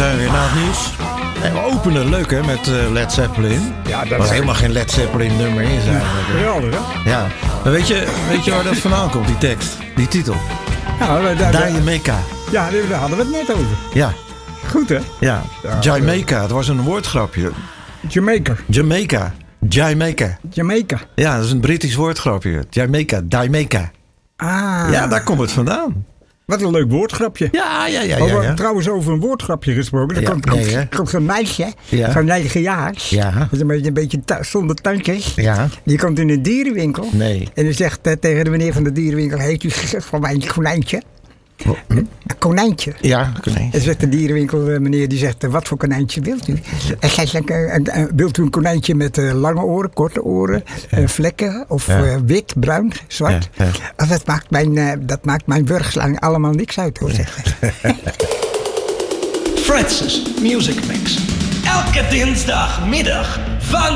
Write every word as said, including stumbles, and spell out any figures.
zijn we weer na het nieuws. En we openen leuk hè, met uh, Led Zeppelin. Ja, dat was helemaal geen Led Zeppelin nummer is eigenlijk. Geweldig hè? Ja. Maar weet je, weet je waar dat vandaan komt, die tekst? Die titel? Ja, Jamaica. Ja, daar hadden we het net over. Ja. Goed hè? Ja. ja Jamaica, het was een woordgrapje. Jamaica. Jamaica. Jamaica. Jamaica. Ja, dat is een Britisch woordgrapje. Jamaica. Jamaica. Ah. Ja, daar komt het vandaan. Wat een leuk woordgrapje. Ja, ja, ja. ja, ja, ja. Trouwens, over een woordgrapje gesproken. Er ja, komt, nee, komt, komt zo'n meisje ja. van negen jaar. Ja. Dat is een beetje, een beetje ta- zonder tandjes. Ja. Die komt in een dierenwinkel. Nee. En die zegt uh, tegen de meneer van de dierenwinkel: heeft u gezegd van mijn konijntje? Oh, hm? Een konijntje. Ja, konijntje. En zegt de dierenwinkel uh, meneer, die zegt: uh, wat voor konijntje wilt u? En zij zegt: uh, uh, wilt u een konijntje met uh, lange oren, korte oren, uh, vlekken of ja. uh, wit, bruin, zwart? Ja, ja. Oh, dat maakt mijn, uh, dat maakt mijn wurgslang allemaal niks uit hoor, zegt hij. Francis Music Mix. Elke dinsdagmiddag van